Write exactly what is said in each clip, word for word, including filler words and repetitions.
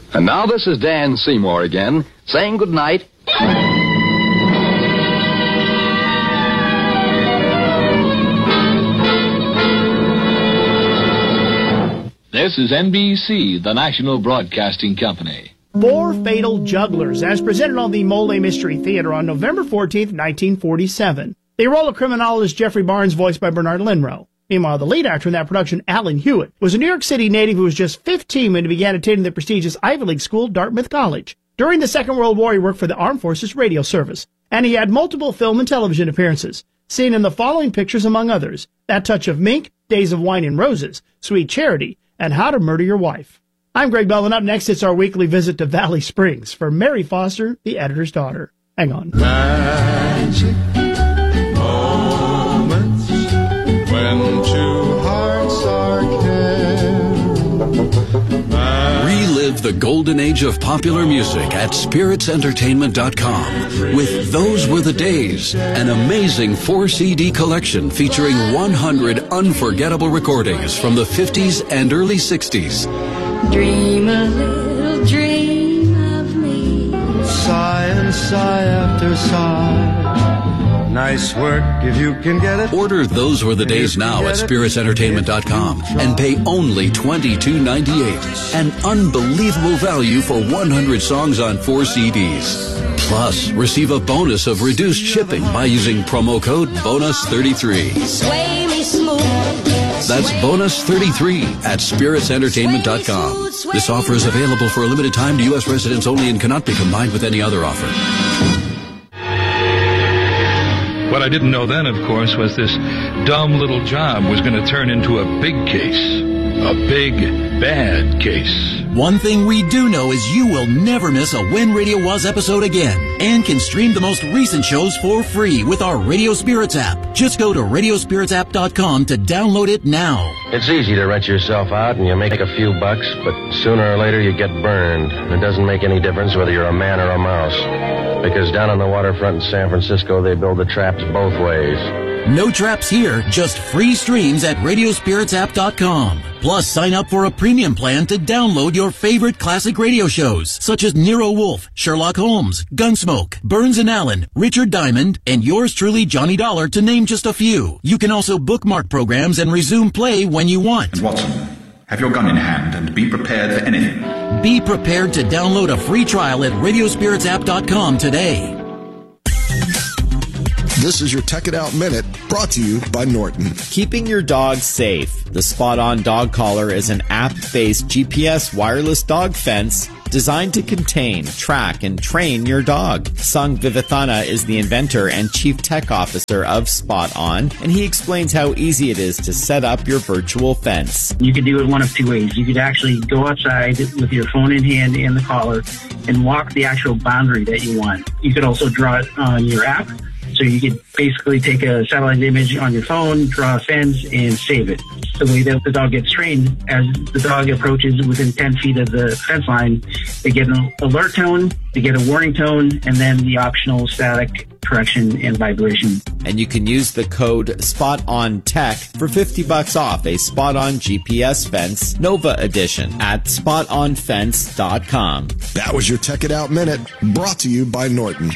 And now this is Dan Seymour again, saying good night. This is N B C, the national broadcasting company. Four Fatal Jugglers, as presented on the Mole Mystery Theater on November fourteenth, nineteen forty-seven. The role of criminologist Jeffrey Barnes, voiced by Bernard Linrow. Meanwhile, the lead actor in that production, Alan Hewitt, was a New York City native who was just fifteen when he began attending the prestigious Ivy League school, Dartmouth College. During the Second World War, he worked for the Armed Forces Radio Service, and he had multiple film and television appearances, seen in the following pictures among others: That Touch of Mink, Days of Wine and Roses, Sweet Charity, and How to Murder Your Wife. I'm Greg Bell, and up next it's our weekly visit to Valley Springs for Mary Foster, the editor's daughter. Hang on. Magic moments when two hearts are caring. Relive the golden age of popular music at spirits entertainment dot com with Those Were the Days, an amazing four C D collection featuring one hundred unforgettable recordings from the fifties and early sixties. Dream a little dream of me. Sigh and sigh after sigh. Nice work if you can get it. Order Those Were the Days now at spirits entertainment dot com and pay only twenty-two ninety-eight. An unbelievable value for one hundred songs on four C Ds. Plus, receive a bonus of reduced shipping by using promo code bonus thirty-three. Sway me smooth. That's bonus thirty-three at spirits entertainment dot com. This offer is available for a limited time to U S residents only and cannot be combined with any other offer. What I didn't know then, of course, was this dumb little job was going to turn into a big case. A big, bad case. One thing we do know is you will never miss a When Radio Was episode again, and can stream the most recent shows for free with our Radio Spirits app. Just go to radio spirits app dot com to download it now. It's easy to rent yourself out and you make a few bucks, but sooner or later you get burned. And it doesn't make any difference whether you're a man or a mouse. Because down on the waterfront in San Francisco, they build the traps both ways. No traps here, just free streams at radio spirits app dot com. Plus, sign up for a premium plan to download your favorite classic radio shows, such as Nero Wolfe, Sherlock Holmes, Gunsmoke, Burns and Allen, Richard Diamond, and yours truly, Johnny Dollar, to name just a few. You can also bookmark programs and resume play when you want. And Watson, have your gun in hand and be prepared for anything. Be prepared to download a free trial at radio spirits app dot com today. This is your Tech It Out Minute, brought to you by Norton. Keeping your dog safe. The Spot On Dog Collar is an app-based G P S wireless dog fence designed to contain, track, and train your dog. Sung Vivathana is the inventor and chief tech officer of Spot On, and he explains how easy it is to set up your virtual fence. You could do it one of two ways. You could actually go outside with your phone in hand and the collar and walk the actual boundary that you want. You could also draw it on your app. So you could basically take a satellite image on your phone, draw a fence, and save it. The way that the dog gets trained, as the dog approaches within ten feet of the fence line, they get an alert tone, they get a warning tone, and then the optional static correction and vibration. And you can use the code SPOTONTECH for fifty bucks off a Spot On G P S fence Nova edition at spot on fence dot com. That was your Tech It Out Minute, brought to you by Norton.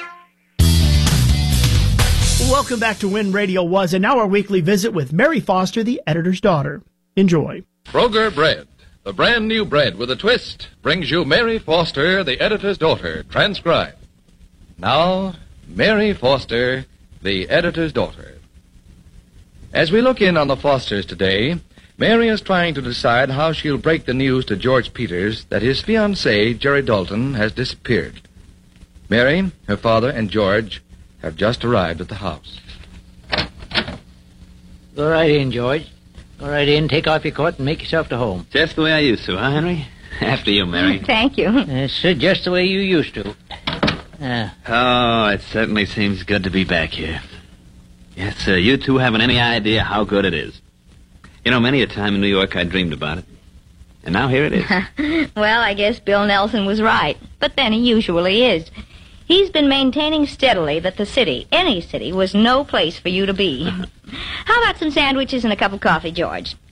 Welcome back to When Radio Was, and now our weekly visit with Mary Foster, the editor's daughter. Enjoy. Kroger Bread, the brand new bread with a twist, brings you Mary Foster, the editor's daughter, transcribed. Now, Mary Foster, the editor's daughter. As we look in on the Fosters today, Mary is trying to decide how she'll break the news to George Peters that his fiancée, Jerry Dalton, has disappeared. Mary, her father, and George have just arrived at the house. Go right in, George. Go right in, take off your coat, and make yourself to home. Just the way I used to, huh, Henry? After you, Mary. Thank you. Uh, so just the way you used to. Uh, oh, it certainly seems good to be back here. Yes, sir, you two haven't any idea how good it is. You know, many a time in New York I dreamed about it. And now here it is. Well, I guess Bill Nelson was right. But then he usually is. He's been maintaining steadily that the city, any city, was no place for you to be. How about some sandwiches and a cup of coffee, George?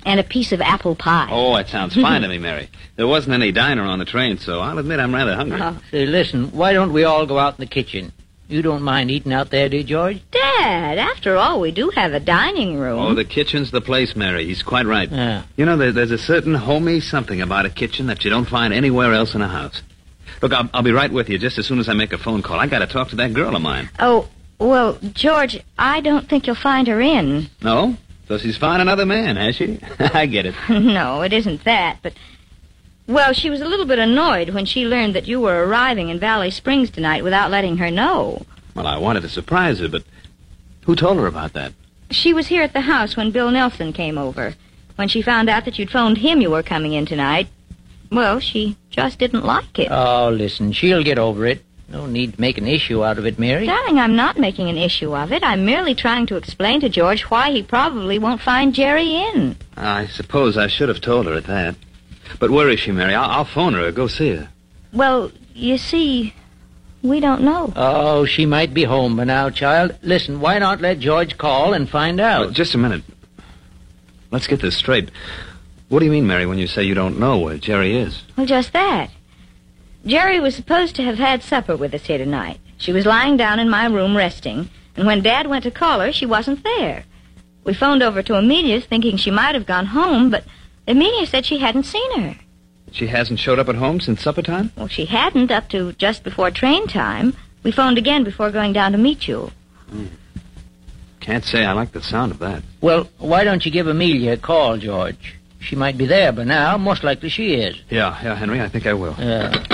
and a piece of apple pie. Oh, that sounds fine to me, Mary. There wasn't any diner on the train, so I'll admit I'm rather hungry. Uh, say, listen, why don't we all go out in the kitchen? You don't mind eating out there, do you, George? Dad, after all, we do have a dining room. Oh, the kitchen's the place, Mary. He's quite right. Yeah. You know, there, there's a certain homey something about a kitchen that you don't find anywhere else in a house. Look, I'll, I'll be right with you just as soon as I make a phone call. I got to talk to that girl of mine. Oh, well, George, I don't think you'll find her in. No? So she's found another man, has she? I get it. No, it isn't that, but... Well, she was a little bit annoyed when she learned that you were arriving in Valley Springs tonight without letting her know. Well, I wanted to surprise her, but who told her about that? She was here at the house when Bill Nelson came over. When she found out that you'd phoned him you were coming in tonight, well, she just didn't like it. Oh, listen, she'll get over it. No need to make an issue out of it, Mary. Darling, I'm not making an issue of it. I'm merely trying to explain to George why he probably won't find Jerry in. I suppose I should have told her at that. But where is she, Mary? I'll, I'll phone her or go see her. Well, you see, we don't know. Oh, she might be home by now, child. Listen, why not let George call and find out? Well, just a minute. Let's get this straight. What do you mean, Mary, when you say you don't know where Jerry is? Well, just that. Jerry was supposed to have had supper with us here tonight. She was lying down in my room resting, and when Dad went to call her, she wasn't there. We phoned over to Amelia's thinking she might have gone home, but Amelia said she hadn't seen her. She hasn't showed up at home since supper time? Well, she hadn't up to just before train time. We phoned again before going down to meet you. Hmm. Can't say I like the sound of that. Well, why don't you give Amelia a call, George? She might be there by now. Most likely she is. Yeah, yeah, Henry, I think I will. Yeah.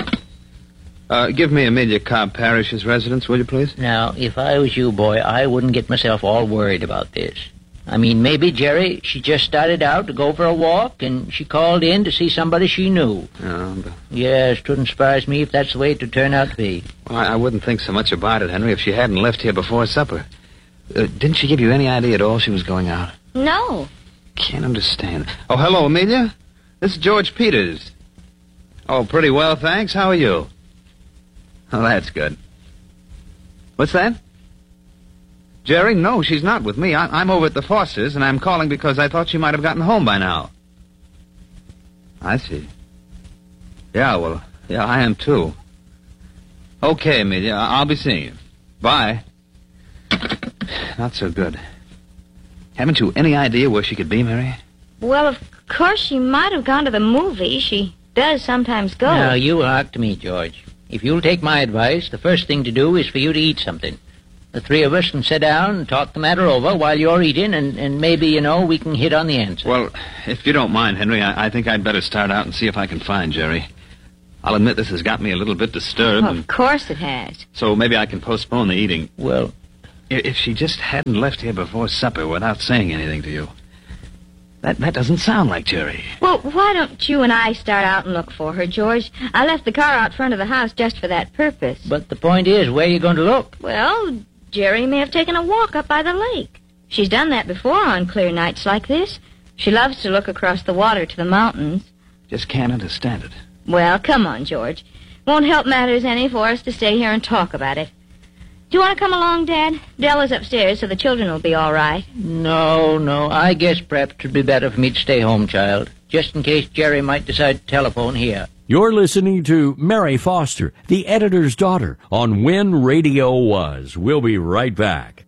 Uh, give me Amelia Cobb Parrish's residence, will you, please? Now, if I was you, boy, I wouldn't get myself all worried about this. I mean, maybe, Jerry, she just started out to go for a walk, and she called in to see somebody she knew. Yeah, but... Yes, 'twouldn't surprise me if that's the way it would turn out to be. Well, I, I wouldn't think so much about it, Henry, if she hadn't left here before supper. Uh, didn't she give you any idea at all she was going out? No. Can't understand. Oh, hello, Amelia. This is George Peters. Oh, pretty well, thanks. How are you? Oh, that's good. What's that? Jerry, no, she's not with me. I- I'm over at the Fosters, and I'm calling because I thought she might have gotten home by now. I see. Yeah, well, yeah, I am too. Okay, Amelia, I- I'll be seeing you. Bye. Not so good. Haven't you any idea where she could be, Mary? Well, of course, she might have gone to the movie. She does sometimes go. Now, you hark to me, George. If you'll take my advice, the first thing to do is for you to eat something. The three of us can sit down and talk the matter over while you're eating, and, and maybe, you know, we can hit on the answer. Well, if you don't mind, Henry, I, I think I'd better start out and see if I can find Jerry. I'll admit this has got me a little bit disturbed. Well, of course it has. So maybe I can postpone the eating. Well, if, if she just hadn't left here before supper without saying anything to you, that that doesn't sound like Jerry. Well, why don't you and I start out and look for her, George? I left the car out front of the house just for that purpose. But the point is, where are you going to look? Well, Jerry may have taken a walk up by the lake. She's done that before on clear nights like this. She loves to look across the water to the mountains. Just can't understand it. Well, come on, George. Won't help matters any for us to stay here and talk about it. Do you want to come along, Dad? Della's upstairs, so the children will be all right. No, no. I guess perhaps it would be better for me to stay home, child, just in case Jerry might decide to telephone here. You're listening to Mary Foster, the editor's daughter, on When Radio Was. We'll be right back.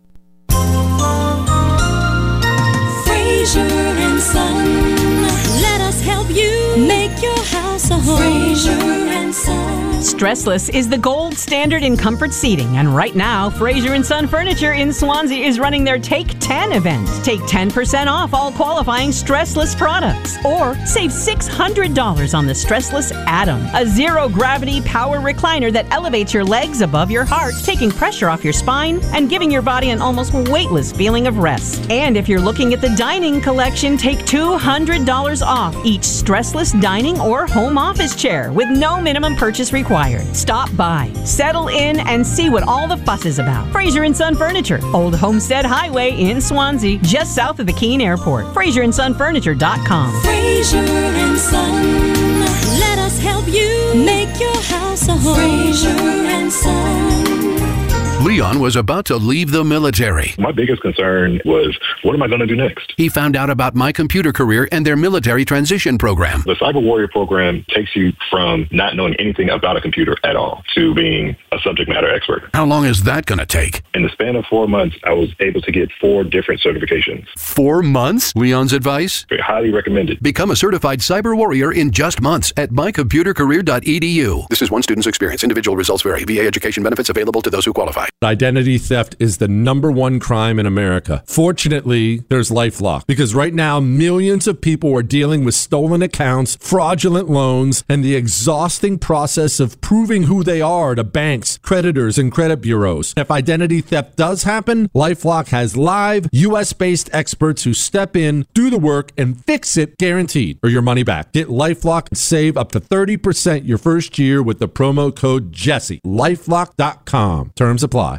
Fraser and Son, let us help you make your house a home. Fraser and Son. Stressless is the gold standard in comfort seating, and right now, Fraser and Son Furniture in Swansea is running their Take ten event. Take ten percent off all qualifying Stressless products, or save six hundred dollars on the Stressless Atom, a zero-gravity power recliner that elevates your legs above your heart, taking pressure off your spine and giving your body an almost weightless feeling of rest. And if you're looking at the dining collection, take two hundred dollars off each Stressless dining or home office chair with no minimum purchase required. Stop by, settle in, and see what all the fuss is about. Fraser and Son Furniture, Old Homestead Highway in Swansea, just south of the Keene Airport. Fraser and Son Furniture dot com. Fraser and Son, let us help you make your house a home. Fraser and Son. Leon was about to leave the military. My biggest concern was, what am I going to do next? He found out about My Computer Career and their military transition program. The Cyber Warrior program takes you from not knowing anything about a computer at all to being a subject matter expert. How long is that going to take? In the span of four months, I was able to get four different certifications. Four months? Leon's advice? I highly recommend it. Become a certified cyber warrior in just months at my computer career dot e d u. This is one student's experience. Individual results vary. V A education benefits available to those who qualify. Identity theft is the number one crime in America. Fortunately, there's LifeLock, because right now millions of people are dealing with stolen accounts, fraudulent loans, and the exhausting process of proving who they are to banks, creditors, and credit bureaus. If identity theft does happen, LifeLock has live U S based experts who step in, do the work, and fix it, guaranteed, or your money back. Get LifeLock and save up to thirty percent your first year with the promo code Jesse. LifeLock dot com. Terms apply.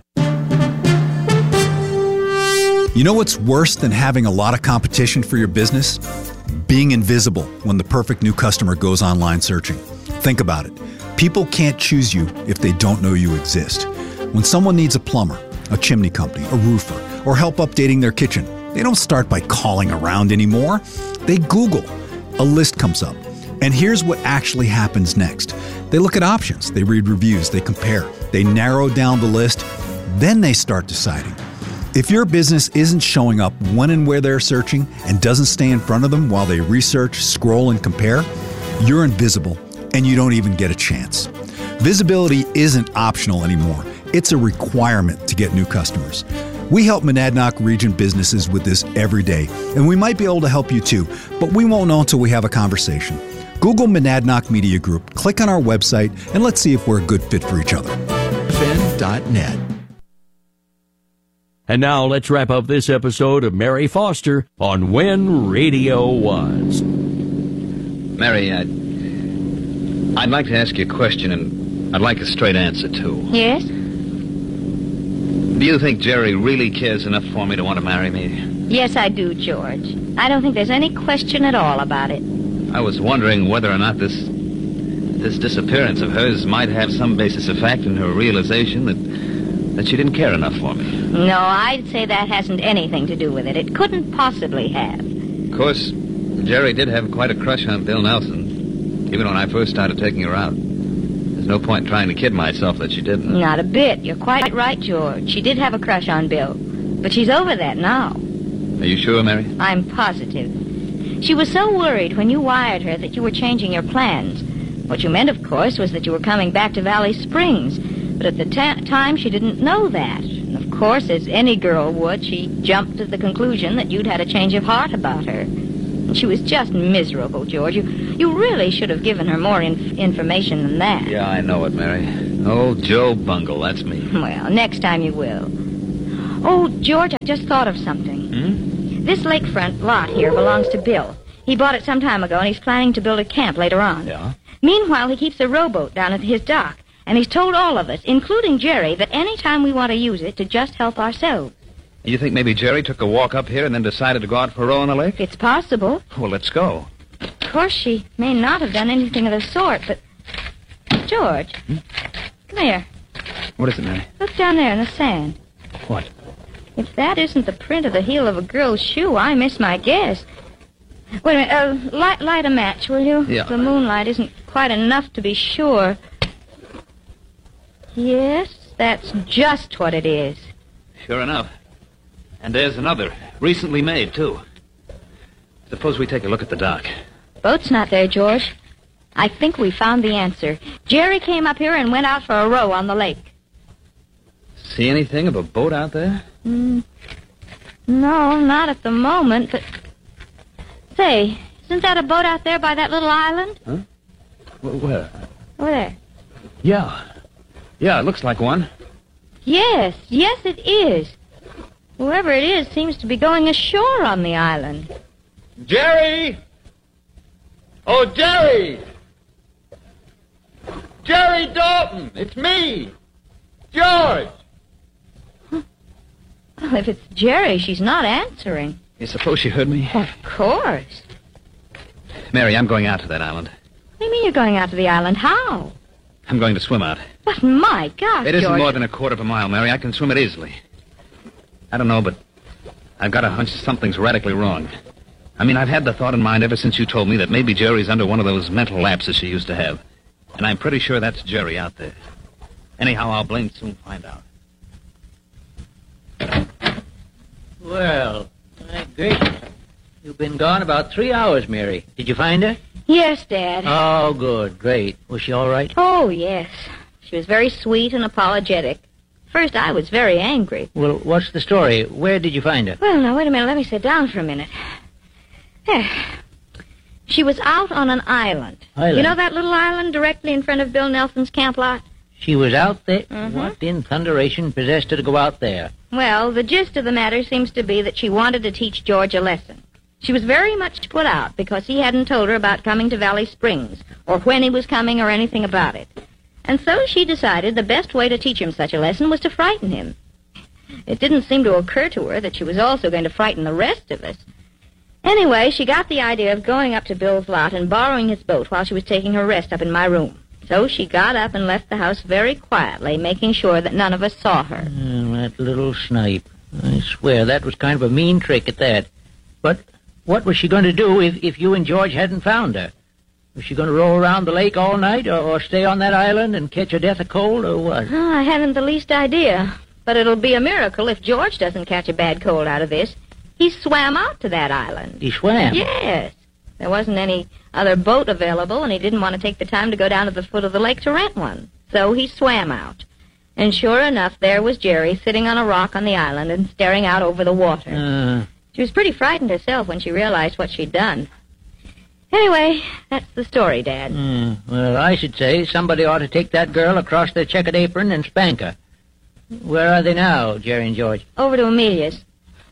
You know what's worse than having a lot of competition for your business? Being invisible when the perfect new customer goes online searching. Think about it. People can't choose you if they don't know you exist. When someone needs a plumber, a chimney company, a roofer, or help updating their kitchen, they don't start by calling around anymore. They Google. A list comes up. And here's what actually happens next. They look at options, they read reviews, they compare, they narrow down the list, then they start deciding. If your business isn't showing up when and where they're searching and doesn't stay in front of them while they research, scroll, and compare, you're invisible and you don't even get a chance. Visibility isn't optional anymore. It's a requirement to get new customers. We help Monadnock region businesses with this every day, and we might be able to help you too, but we won't know until we have a conversation. Google Monadnock Media Group, click on our website, and let's see if we're a good fit for each other. F N dot net. And now let's wrap up this episode of Mary Foster on When Radio Was. Mary, I'd, I'd like to ask you a question, and I'd like a straight answer, too. Yes? Do you think Jerry really cares enough for me to want to marry me? Yes, I do, George. I don't think there's any question at all about it. I was wondering whether or not this this disappearance of hers might have some basis of fact in her realization that that she didn't care enough for me. No, I'd say that hasn't anything to do with it. It couldn't possibly have. Of course, Jerry did have quite a crush on Bill Nelson, even when I first started taking her out. There's no point trying to kid myself that she didn't. Not a bit. You're quite right, George. She did have a crush on Bill. But she's over that now. Are you sure, Mary? I'm positive. She was so worried when you wired her that you were changing your plans. What you meant, of course, was that you were coming back to Valley Springs. But at the ta- time, she didn't know that. And of course, as any girl would, she jumped to the conclusion that you'd had a change of heart about her. And she was just miserable, George. You, you really should have given her more inf- information than that. Yeah, I know it, Mary. Old Joe Bungle, that's me. Well, next time you will. Oh, George, I just thought of something. Hmm? This lakefront lot here belongs to Bill. He bought it some time ago, and he's planning to build a camp later on. Yeah? Meanwhile, he keeps a rowboat down at his dock. And he's told all of us, including Jerry, that any time we want to use it, to just help ourselves. You think maybe Jerry took a walk up here and then decided to go out for a row on the lake? It's possible. Well, let's go. Of course, she may not have done anything of the sort, but... George, Hmm? come here. What is it, Mary? Look down there in the sand. What? If that isn't the print of the heel of a girl's shoe, I miss my guess. Wait a minute. Uh, light, light a match, will you? Yeah. The moonlight isn't quite enough to be sure. Yes, that's just what it is. Sure enough. And there's another, recently made, too. Suppose we take a look at the dock. Boat's not there, George. I think we found the answer. Jerry came up here and went out for a row on the lake. See anything of a boat out there? Mm, no, not at the moment, but... Say, isn't that a boat out there by that little island? Huh? Where? Over there. Yeah. Yeah, it looks like one. Yes, yes it is. Whoever it is seems to be going ashore on the island. Jerry! Oh, Jerry! Jerry Dalton! It's me! George! Well, if it's Jerry, she's not answering. You suppose she heard me? Of course. Mary, I'm going out to that island. What do you mean you're going out to the island? How? I'm going to swim out. But my gosh, It isn't George. more than a quarter of a mile, Mary. I can swim it easily. I don't know, but I've got a hunch something's radically wrong. I mean, I've had the thought in mind ever since you told me that maybe Jerry's under one of those mental lapses she used to have. And I'm pretty sure that's Jerry out there. Anyhow, I'll blame soon find out. Well, my gracious. You've been gone about three hours, Mary. Did you find her? Yes, Dad. Oh, good. Great. Was she all right? Oh, yes. She was very sweet and apologetic. First, I was very angry. Well, what's the story? Where did you find her? Well, now, wait a minute. Let me sit down for a minute. There. She was out on an island. Island? You know that little island directly in front of Bill Nelson's camp lot? She was out there? Mhm. What in thunderation possessed her to go out there? Well, the gist of the matter seems to be that she wanted to teach George a lesson. She was very much put out because he hadn't told her about coming to Valley Springs, or when he was coming, or anything about it. And so she decided the best way to teach him such a lesson was to frighten him. It didn't seem to occur to her that she was also going to frighten the rest of us. Anyway, she got the idea of going up to Bill's lot and borrowing his boat while she was taking her rest up in my room. So she got up and left the house very quietly, making sure that none of us saw her. Oh, that little snipe. I swear, that was kind of a mean trick at that. But what was she going to do if, if you and George hadn't found her? Was she going to roll around the lake all night, or, or stay on that island and catch a death of cold, or what? Oh, I haven't the least idea. But it'll be a miracle if George doesn't catch a bad cold out of this. He swam out to that island. He swam? Yes. There wasn't any other boat available, and he didn't want to take the time to go down to the foot of the lake to rent one. So he swam out. And sure enough, there was Jerry sitting on a rock on the island and staring out over the water. Uh, She was pretty frightened herself when she realized what she'd done. Anyway, that's the story, Dad. uh, well, I should say somebody ought to take that girl across their checkered apron and spank her. Where are they now, Jerry and George? Over to Amelia's.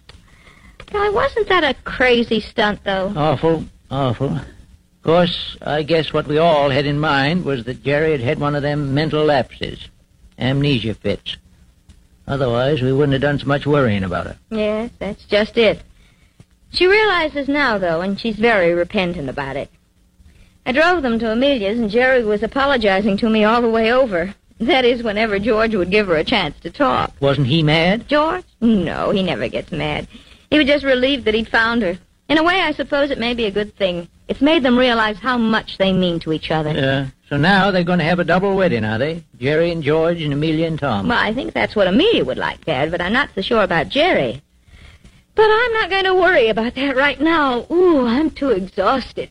Now, wasn't that a crazy stunt, though? Awful, awful. Of course, I guess what we all had in mind was that Jerry had had one of them mental lapses, amnesia fits. Otherwise, we wouldn't have done so much worrying about her. Yes, that's just it. She realizes now, though, and she's very repentant about it. I drove them to Amelia's, and Jerry was apologizing to me all the way over. That is, whenever George would give her a chance to talk. Wasn't he mad? George? No, he never gets mad. He was just relieved that he'd found her. In a way, I suppose it may be a good thing. It's made them realize how much they mean to each other. Yeah. So now they're going to have a double wedding, are they? Jerry and George and Amelia and Tom. Well, I think that's what Amelia would like, Dad, but I'm not so sure about Jerry. But I'm not going to worry about that right now. Ooh, I'm too exhausted.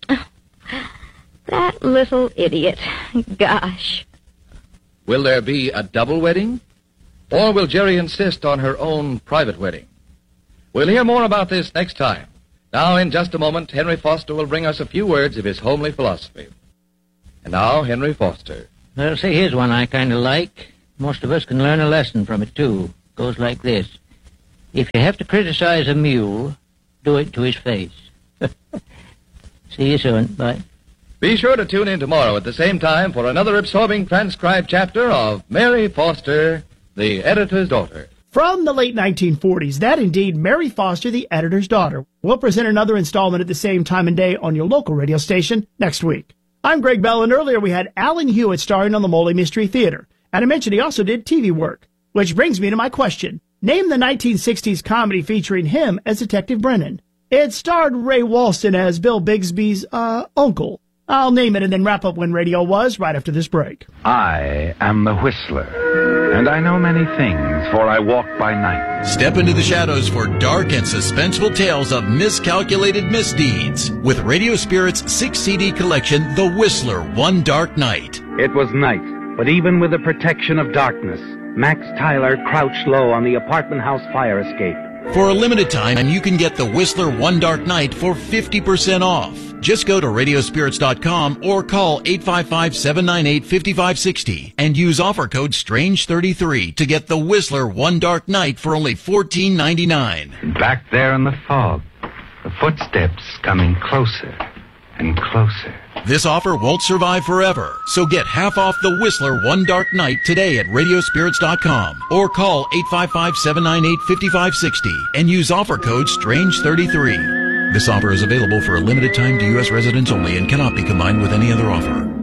That little idiot. Gosh. Will there be a double wedding? Or will Jerry insist on her own private wedding? We'll hear more about this next time. Now, in just a moment, Henry Foster will bring us a few words of his homely philosophy. And now, Henry Foster. Well, say, here's one I kind of like. Most of us can learn a lesson from it, too. Goes like this. If you have to criticize a mule, do it to his face. See you soon. Bye. Be sure to tune in tomorrow at the same time for another absorbing transcribed chapter of Mary Foster, the Editor's Daughter. From the late nineteen forties, that indeed Mary Foster, the Editor's Daughter. We'll present another installment at the same time and day on your local radio station next week. I'm Greg Bell, and earlier we had Alan Hewitt starring on the Moley Mystery Theater. And I mentioned he also did T V work. Which brings me to my question. Name the nineteen sixties comedy featuring him as Detective Brennan. It starred Ray Walston as Bill Bixby's, uh, uncle. I'll name it and then wrap up when radio was right after this break. I am the Whistler, and I know many things, for I walk by night. Step into the shadows for dark and suspenseful tales of miscalculated misdeeds with Radio Spirit's six C D collection, The Whistler, One Dark Night. It was night, but even with the protection of darkness, Max Tyler crouched low on the apartment house fire escape. For a limited time, you can get The Whistler One Dark Night for fifty percent off. Just go to radio spirits dot com or call eight five five, seven nine eight, five five six zero and use offer code strange thirty-three to get The Whistler One Dark Night for only fourteen ninety-nine. Back there in the fog, the footsteps coming closer and closer. This offer won't survive forever, so get half off The Whistler One Dark Night today at radio spirits dot com or call eight five five, seven nine eight, five five six zero and use offer code strange thirty-three. This offer is available for a limited time to U S residents only and cannot be combined with any other offer.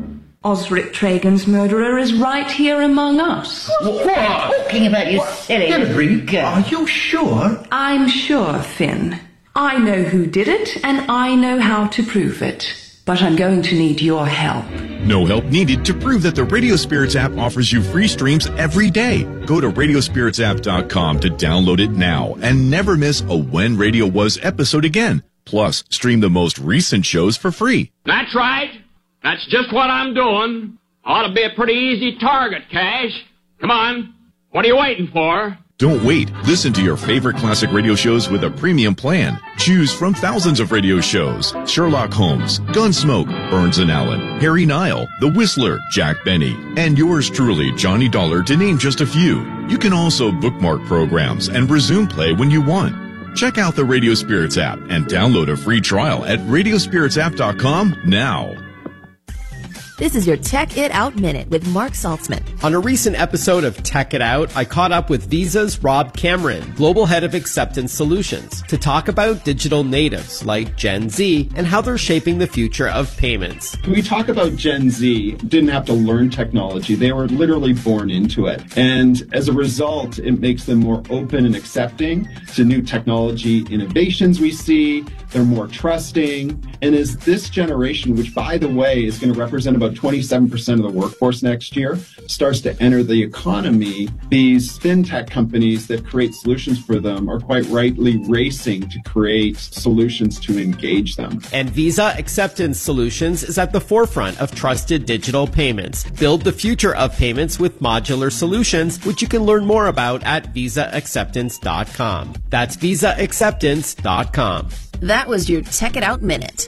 Osric Tragan's murderer is right here among us. What? Talking about you silly Hillary, are you sure? I'm sure, Finn. I know who did it, and I know how to prove it. But I'm going to need your help. No help needed to prove that the Radio Spirits app offers you free streams every day. Go to radio spirits app dot com to download it now and never miss a When Radio Was episode again. Plus, stream the most recent shows for free. That's right. That's just what I'm doing. Ought to be a pretty easy target, Cash. Come on. What are you waiting for? Don't wait. Listen to your favorite classic radio shows with a premium plan. Choose from thousands of radio shows. Sherlock Holmes, Gunsmoke, Burns and Allen, Harry Nile, The Whistler, Jack Benny, and yours truly, Johnny Dollar, to name just a few. You can also bookmark programs and resume play when you want. Check out the Radio Spirits app and download a free trial at radio spirits app dot com now. This is your Tech It Out Minute with Mark Saltzman. On a recent episode of Tech It Out, I caught up with Visa's Rob Cameron, Global Head of Acceptance Solutions, to talk about digital natives like Gen Z and how they're shaping the future of payments. When we talk about Gen Z, didn't have to learn technology. They were literally born into it. And as a result, it makes them more open and accepting to new technology innovations we see. They're more trusting. And as this generation, which, by the way, is going to represent about twenty-seven percent of the workforce next year, starts to enter the economy, these fintech companies that create solutions for them are quite rightly racing to create solutions to engage them. And Visa Acceptance Solutions is at the forefront of trusted digital payments. Build the future of payments with modular solutions, which you can learn more about at visa acceptance dot com. That's visa acceptance dot com. That was your Tech It Out Minute.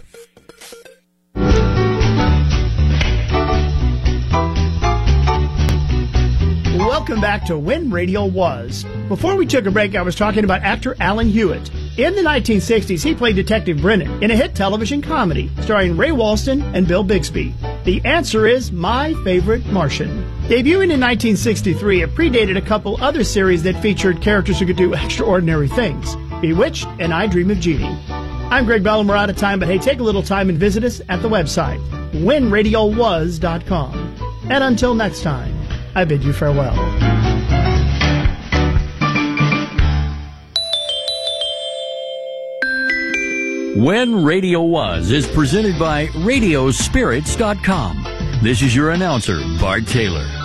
Welcome back to When Radio Was. Before we took a break, I was talking about actor Alan Hewitt. In the nineteen sixties, he played Detective Brennan in a hit television comedy starring Ray Walston and Bill Bixby. The answer is My Favorite Martian. Debuting in nineteen sixty-three, it predated a couple other series that featured characters who could do extraordinary things. Bewitched and I Dream of Jeannie. I'm Greg Bellin. We're out of time, but hey, take a little time and visit us at the website, when radio was dot com. And until next time, I bid you farewell. When Radio Was is presented by radio spirits dot com. This is your announcer, Bart Taylor.